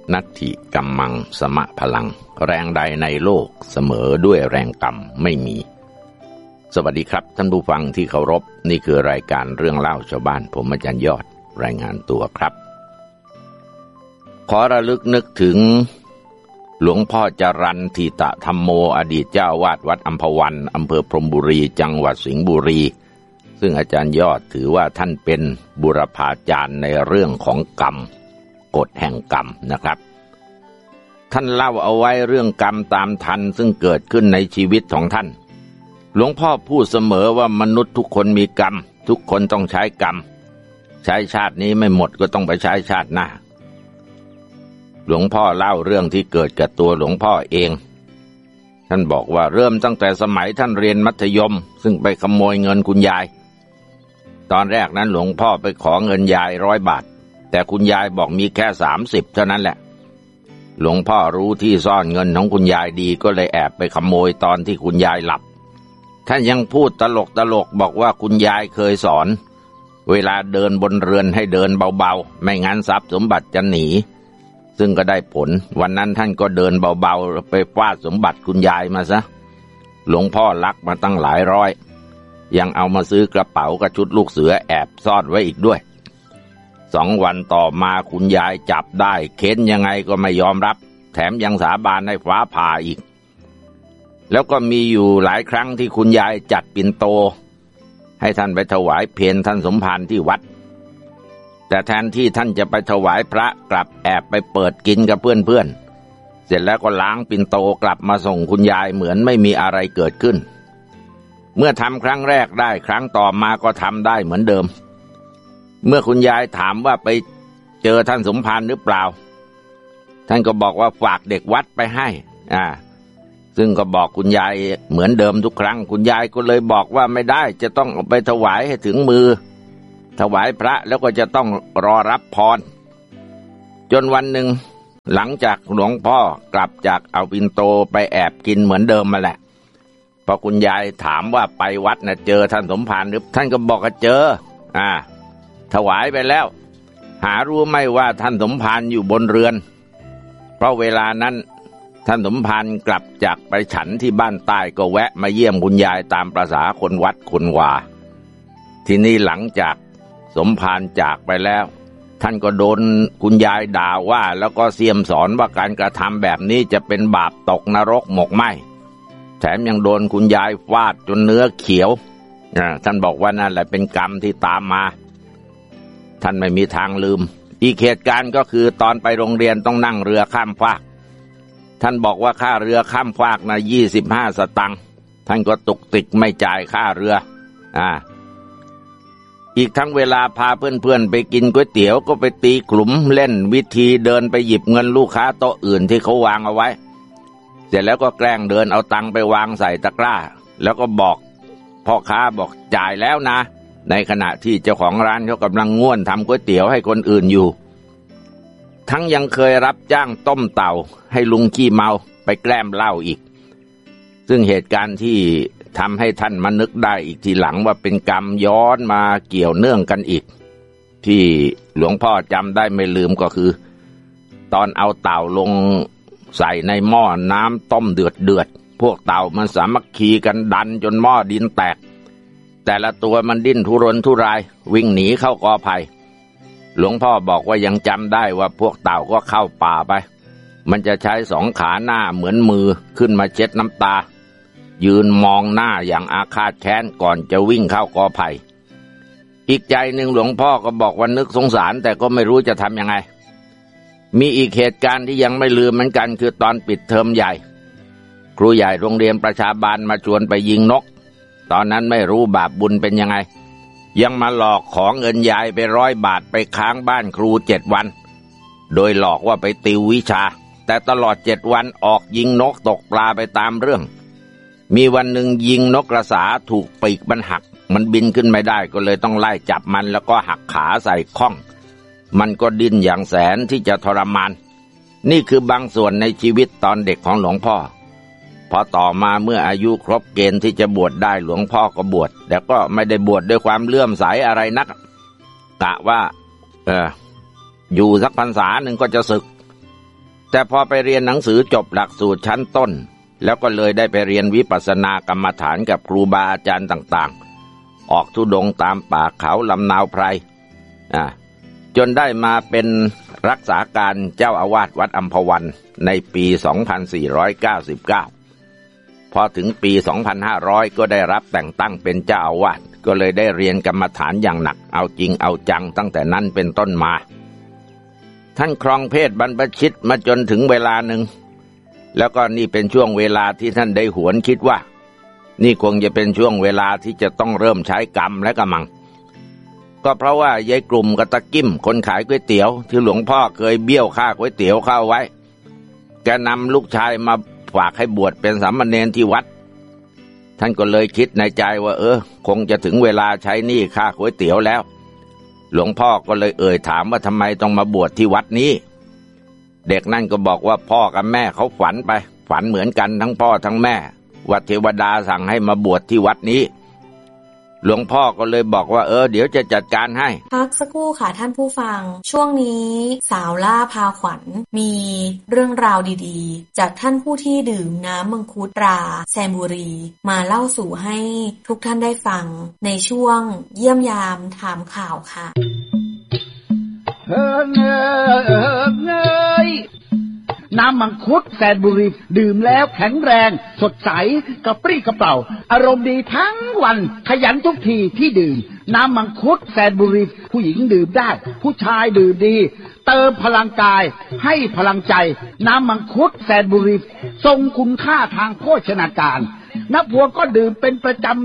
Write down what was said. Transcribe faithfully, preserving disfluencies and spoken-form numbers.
นัตถิกัมมังสมะพลังแรงใดในโลกเสมอด้วยแรงกรรมไม่มีสวัสดีครับท่านผู้ฟังที่เคารพนี่คือรายการเรื่องเล่าชาวบ้านผมอาจารย์ยอดรายงานตัวครับขอระลึกนึกถึงหลวงพ่อจรัญทิตธรรมโมอดีตเจ้าวาดวัดอัมพวันอำเภอพรหมบุรีจังหวัดสิงห์บุรีซึ่งอาจารย์ยอดถือว่าท่านเป็นบุรพาจารย์ในเรื่องของกรรมกฎแห่งกรรมนะครับท่านเล่าเอาไว้เรื่องกรรมตามทันซึ่งเกิดขึ้นในชีวิตของท่านหลวงพ่อพูดเสมอว่ามนุษย์ทุกคนมีกรรมทุกคนต้องใช้กรรมใช้ชาตินี้ไม่หมดก็ต้องไปใช้ชาติหน้าหลวงพ่อเล่าเรื่องที่เกิดกับตัวหลวงพ่อเองท่านบอกว่าเริ่มตั้งแต่สมัยท่านเรียนมัธยมซึ่งไปขโมยเงินคุณยายตอนแรกนั้นหลวงพ่อไปขอเงินยายร้อยบาทแต่คุณยายบอกมีแค่สามสิบเท่านั้นแหละหลวงพ่อรู้ที่ซ่อนเงินของคุณยายดีก็เลยแอบไปขโมยตอนที่คุณยายหลับท่านยังพูดตลกตลกบอกว่าคุณยายเคยสอนเวลาเดินบนเรือนให้เดินเบาๆไม่งั้นทรัพย์สมบัติจะหนีซึ่งก็ได้ผลวันนั้นท่านก็เดินเบาๆไปฟาดสมบัติคุณยายมาซะหลวงพ่อลักมาตั้งหลายร้อยยังเอามาซื้อกระเป๋ากับชุดลูกเสือแอบซ่อนไว้อีกด้วยสองวันต่อมาคุณยายจับได้เค้นยังไงก็ไม่ยอมรับแถมยังสาบานให้ฟ้าผ่าอีกแล้วก็มีอยู่หลายครั้งที่คุณยายจัดปิ่นโตให้ท่านไปถวายเพลท่านสมภารที่วัดแต่แทนที่ท่านจะไปถวายพระกลับแอบไปเปิดกินกับเพื่อนๆเสร็จแล้วก็ล้างปิ่นโตกลับมาส่งคุณยายเหมือนไม่มีอะไรเกิดขึ้นเมื่อทำครั้งแรกได้ครั้งต่อมาก็ทำได้เหมือนเดิมเมื่อคุณยายถามว่าไปเจอท่านสมภารหรือเปล่าท่านก็บอกว่าฝากเด็กวัดไปให้อ่าซึ่งก็บอกคุณยายเหมือนเดิมทุกครั้งคุณยายก็เลยบอกว่าไม่ได้จะต้องเอาไปถวายให้ถึงมือถวายพระแล้วก็จะต้องรอรับพรจนวันหนึ่งหลังจากหลวงพ่อกลับจากเอาปิ่นโตไปแอบกินเหมือนเดิมมาแหละพอคุณยายถามว่าไปวัดนะเจอท่านสมภารหรือท่านก็บอกว่าเจออ่าถวายไปแล้วหารู้ไหมว่าท่านสมภารอยู่บนเรือนเพราะเวลานั้นท่านสมภารกลับจากไปฉันที่บ้านใต้ก็แวะมาเยี่ยมคุณยายตามประสาคนวัดคนวาทีนี้หลังจากสมภารจากไปแล้วท่านก็โดนคุณยายด่าว่าแล้วก็เสียมสอนว่าการกระทำแบบนี้จะเป็นบาปตกนรกหมกไหมแถมยังโดนคุณยายฟาดจนเนื้อเขียวท่านบอกว่านั่นแหละเป็นกรรมที่ตามมาท่านไม่มีทางลืมอีกเหตุการณ์ก็คือตอนไปโรงเรียนต้องนั่งเรือข้ามฟากท่านบอกว่าค่าเรือข้ามฟากนะยี่สิบห้าสตังค์ท่านก็ตุกติกไม่จ่ายค่าเรืออ่าอีกทั้งเวลาพาเพื่อนๆไปกินก๋วยเตี๋ยวก็ไปตีกลุ่มเล่นวิธีเดินไปหยิบเงินลูกค้าโต๊ะอื่นที่เขาวางเอาไว้เสร็จแล้วก็แกล้งเดินเอาตังค์ไปวางใส่ตะกร้าแล้วก็บอกพ่อค้าบอกจ่ายแล้วนะในขณะที่เจ้าของร้านเขากำลังง่วนทำก๋วยเตี๋ยวให้คนอื่นอยู่ทั้งยังเคยรับจ้างต้มเต่าให้ลุงขี้เมาไปแกล้มเหล้าอีกซึ่งเหตุการณ์ที่ทำให้ท่านมานึกได้อีกทีหลังว่าเป็นกรรมย้อนมาเกี่ยวเนื่องกันอีกที่หลวงพ่อจำได้ไม่ลืมก็คือตอนเอาเต่าลงใส่ในหม้อน้ำต้มเดือดเดือดพวกเต่ามันสามัคคีกันดันจนหม้อดินแตกแต่ละตัวมันดิ้นทุรนทุรายวิ่งหนีเข้ากอไผ่หลวงพ่อบอกว่ายังจำได้ว่าพวกเต่าก็เข้าป่าไปมันจะใช้สองขาหน้าเหมือนมือขึ้นมาเช็ดน้ำตายืนมองหน้าอย่างอาฆาตแค้นก่อนจะวิ่งเข้ากอไผ่อีกใจหนึ่งหลวงพ่อก็บอกว่านึกสงสารแต่ก็ไม่รู้จะทำยังไงมีอีกเหตุการณ์ที่ยังไม่ลืมเหมือนกันคือตอนปิดเทอมใหญ่ครูใหญ่โรงเรียนประชาบาลมาชวนไปยิงนกตอนนั้นไม่รู้บาปบุญเป็นยังไงยังมาหลอกขอเงินยายไปร้อยบาทไปค้างบ้านครูเจ็ดวันโดยหลอกว่าไปติววิชาแต่ตลอดเจ็ดวันออกยิงนกตกปลาไปตามเรื่องมีวันหนึ่งยิงนกกระสาถูกปีกมันหักมันบินขึ้นไม่ได้ก็เลยต้องไล่จับมันแล้วก็หักขาใส่ข้องมันก็ดิ้นอย่างแสนที่จะทรมานนี่คือบางส่วนในชีวิตตอนเด็กของหลวงพ่อพอต่อมาเมื่ออายุครบเกณฑ์ที่จะบวชได้หลวงพ่อก็บวชแต่ก็ไม่ได้บวชด้วยความเลื่อมใสอะไรนักกะว่าเอออยู่สักพรรษาหนึ่งก็จะสึกแต่พอไปเรียนหนังสือจบหลักสูตรชั้นต้นแล้วก็เลยได้ไปเรียนวิปัสสนากรรมฐานกับครูบาอาจารย์ต่างๆออกธุดงค์ตามป่าเขาลำนาวไพรอ่าจนได้มาเป็นรักษาการเจ้าอาวาสวัดอัมพวันในปีสองพันสี่ร้อยเก้าสิบเก้าพอถึงปีสองพันห้าร้อยก็ได้รับแต่งตั้งเป็นเจ้าอาวาสก็เลยได้เรียนกรรมฐานอย่างหนักเอาจริงเอาจังตั้งแต่นั้นเป็นต้นมาท่านครองเพศบรรพชิตมาจนถึงเวลาหนึ่งแล้วก็นี่เป็นช่วงเวลาที่ท่านได้หวนคิดว่านี่คงจะเป็นช่วงเวลาที่จะต้องเริ่มใช้กรรมและกำมังก็เพราะว่ายายกลุ่มกับตะกิ้มคนขายก๋วยเตี๋ยวที่หลวงพ่อเคยเบี้ยวค่าก๋วยเตี๋ยวเข้าไว้แกนำลูกชายมาฝากให้บวชเป็นสามเณรที่วัดท่านก็เลยคิดในใจว่าเออคงจะถึงเวลาใช้หนี้ค่าก๋วยเตี๋ยวแล้วหลวงพ่อก็เลยเอ่ยถามว่าทำไมต้องมาบวชที่วัดนี้เด็กนั่นก็บอกว่าพ่อกับแม่เขาฝันไปฝันเหมือนกันทั้งพ่อทั้งแม่ว่าเทวดาสั่งให้มาบวชที่วัดนี้หลวงพ่อก็เลยบอกว่าเออเดี๋ยวจะจัดการให้พักสักครู่ค่ะท่านผู้ฟังช่วงนี้สาวล่าพาขวัญมีเรื่องราวดีๆจากท่านผู้ที่ดื่มน้ำมังคุดตราแซมบุรีมาเล่าสู่ให้ทุกท่านได้ฟังในช่วงเยี่ยมยามถามข่าวค่ะเฮ้ยเฮ้ยน้ำมังคุดแซนบุรีดื่มแล้วแข็งแรงสดใสกระปรี้กระเปร่าอารมณ์ดีทั้งวันขยันทุกทีที่ดื่มน้ำมังคุดแซนบุรีผู้หญิงดื่มได้ผู้ชายดื่มดีเติมพลังกายให้พลังใจน้ำมังคุดแซนบุรีทรงคุณค่าทางโภชนาการนักพวงก็ดื่มเป็นประจำ